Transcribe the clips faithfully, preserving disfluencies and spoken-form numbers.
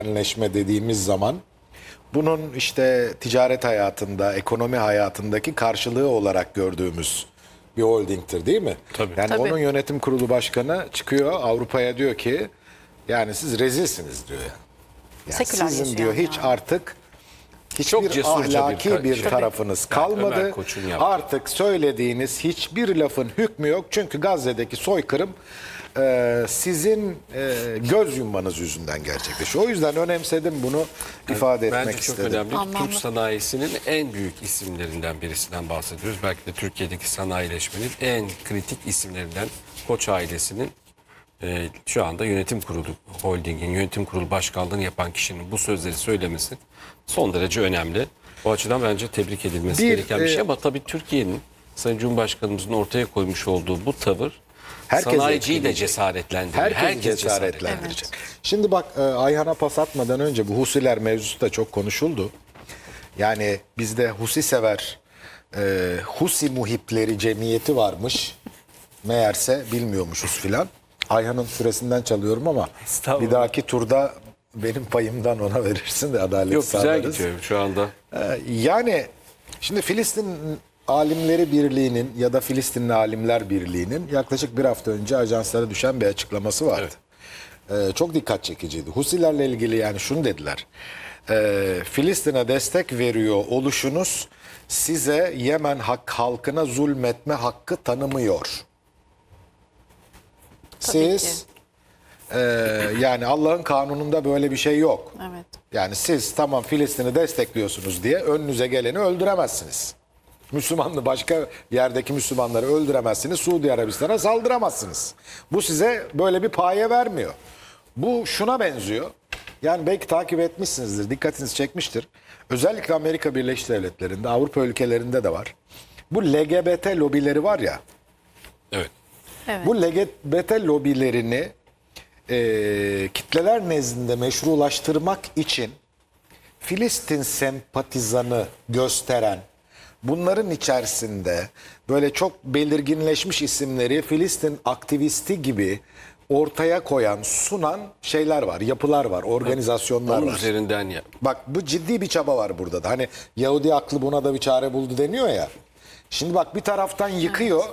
Leşme dediğimiz zaman bunun işte ticaret hayatında, ekonomi hayatındaki karşılığı olarak gördüğümüz bir holdingtir değil mi? Tabii. Yani Tabii. onun yönetim kurulu başkanı çıkıyor Avrupa'ya diyor ki yani siz rezilsiniz diyor. Yani. Yani Seküler sizin yaşayan diyor hiç yani. artık Çok hiçbir cesurca ahlaki bir bir, ka- tarafınız Tabii. Yani kalmadı. Ömer Koç'un yaptığı. Artık söylediğiniz hiçbir lafın hükmü yok. Çünkü Gazze'deki soykırım e, sizin e, göz yummanız yüzünden gerçekleşiyor. O yüzden önemsedim bunu ifade Bence etmek çok istedim. önemli. Anlamlı. Türk sanayisinin en büyük isimlerinden birisinden bahsediyoruz. Belki de Türkiye'deki sanayileşmenin en kritik isimlerinden Koç ailesinin e, şu anda yönetim kurulu, holdingin yönetim kurulu başkanlığını yapan kişinin bu sözleri söylemesi son derece önemli. O açıdan bence tebrik edilmesi Bir, gereken bir e, şey ama tabii Türkiye'nin Sayın Cumhurbaşkanımızın ortaya koymuş olduğu bu tavır Herkesi sanayiciyi de etkileyecek. cesaretlendiriyor. Herkesi Herkes cesaretlendirecek. Şimdi bak e, Ayhan'a pas atmadan önce bu Husiler mevzusu da çok konuşuldu. Yani bizde Husi sever e, Husi muhipleri cemiyeti varmış. Meğerse bilmiyormuşuz filan. Ayhan'ın süresinden çalıyorum ama Estağfurullah. bir dahaki turda benim payımdan ona verirsin de adalet Yok, güzel sağlarız. gidiyor şu anda. Ee, Yani şimdi Filistin Alimleri Birliği'nin ya da Filistinli Alimler Birliği'nin yaklaşık bir hafta önce ajanslara düşen bir açıklaması vardı. Ee, çok dikkat çekiciydi. Husilerle ilgili yani şunu dediler. Ee, Filistin'e destek veriyor oluşunuz size Yemen hak, halkına zulmetme hakkı tanımıyor. Tabii Siz e, yani Allah'ın kanununda böyle bir şey yok. Evet. Yani siz tamam Filistin'i destekliyorsunuz diye önünüze geleni öldüremezsiniz. Müslümanlı başka yerdeki Müslümanları öldüremezsiniz. Suudi Arabistan'a saldıramazsınız. Bu size böyle bir paye vermiyor. Bu şuna benziyor. Yani belki takip etmişsinizdir, dikkatinizi çekmiştir. Özellikle Amerika Birleşik Devletleri'nde, Avrupa ülkelerinde de var. Bu L G B T lobileri var ya. Evet. Evet. Bu L G B T lobilerini e, kitleler nezdinde meşrulaştırmak için Filistin sempatizanı gösteren, bunların içerisinde böyle çok belirginleşmiş isimleri Filistin aktivisti gibi ortaya koyan, sunan şeyler var, yapılar var, organizasyonlar Onun var. üzerinden ya. Bak bu ciddi bir çaba var burada da. Hani Yahudi aklı buna da bir çare buldu deniyor ya. Şimdi bak bir taraftan yıkıyor.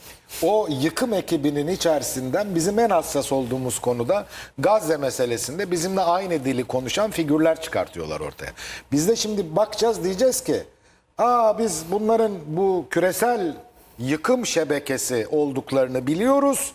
O yıkım ekibinin içerisinden bizim en hassas olduğumuz konuda Gazze meselesinde bizimle aynı dili konuşan figürler çıkartıyorlar ortaya. Biz de şimdi bakacağız diyeceğiz ki aa biz bunların bu küresel yıkım şebekesi olduklarını biliyoruz.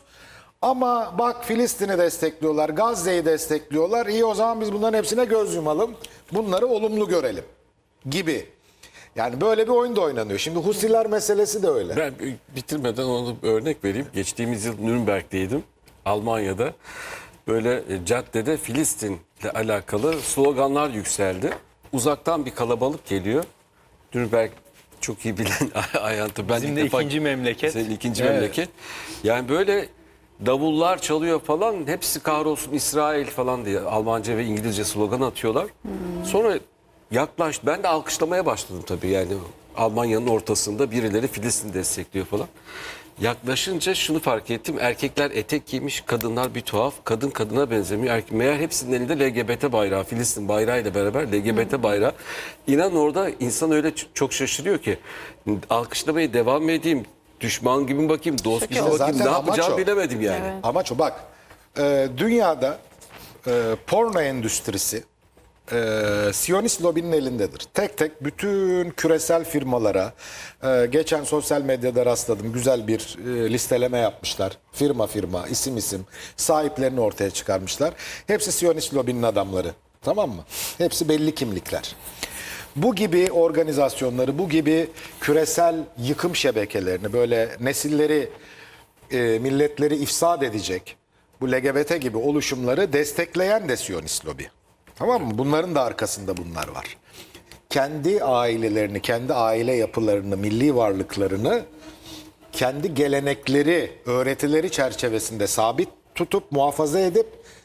Ama bak Filistin'i destekliyorlar, Gazze'yi destekliyorlar. İyi o zaman biz bunların hepsine göz yumalım. Bunları olumlu görelim gibi. Yani böyle bir oyun da oynanıyor. Şimdi Husiler meselesi de öyle. Ben bitirmeden onu bir örnek vereyim. Geçtiğimiz yıl Nürnberg'deydim. Almanya'da. Böyle e, caddede Filistin'le alakalı sloganlar yükseldi. Uzaktan bir kalabalık geliyor. Nürnberg çok iyi bilen Ayantı. Ben Bizim ilk de defa- ikinci memleket. Senin ikinci Evet. memleket. Yani böyle davullar çalıyor falan. Hepsi kahrolsun İsrail falan diye Almanca ve İngilizce slogan atıyorlar. Sonra yaklaştı. Ben de alkışlamaya başladım tabii yani. Almanya'nın ortasında birileri Filistin destekliyor falan. Yaklaşınca şunu fark ettim. Erkekler etek giymiş, kadınlar bir tuhaf. Kadın kadına benzemiyor. Erke- Meğer hepsinin elinde L G B T bayrağı, Filistin bayrağıyla beraber L G B T bayrağı. İnan orada insan öyle ç- çok şaşırıyor ki. Alkışlamaya devam mı edeyim? Düşman gibi mi bakayım, dost gibi mi İşte bakayım? Ne zaten amaç yapacağımı o. bilemedim yani. Evet. Amaç o bak. e, dünyada e, porno endüstrisi e, Siyonist lobinin elindedir. Tek tek bütün küresel firmalara e, geçen sosyal medyada rastladım. Güzel bir e, listeleme yapmışlar. Firma firma, isim isim sahiplerini ortaya çıkarmışlar. Hepsi Siyonist lobinin adamları. Tamam mı? Hepsi belli kimlikler. Bu gibi organizasyonları, bu gibi küresel yıkım şebekelerini böyle nesilleri e, milletleri ifsad edecek bu L G B T gibi oluşumları destekleyen de Siyonist lobi. Tamam mı? Bunların da arkasında bunlar var. Kendi ailelerini, kendi aile yapılarını, milli varlıklarını kendi gelenekleri, öğretileri çerçevesinde sabit tutup muhafaza edip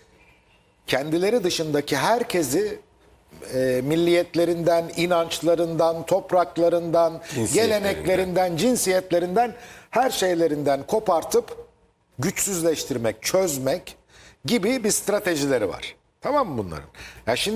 kendileri dışındaki herkesi e, milliyetlerinden, inançlarından, topraklarından, Cinsiyetlerinden. geleneklerinden, cinsiyetlerinden, her şeylerinden kopartıp güçsüzleştirmek, çözmek gibi bir stratejileri var. Tamam mı bunların? Ya şimdi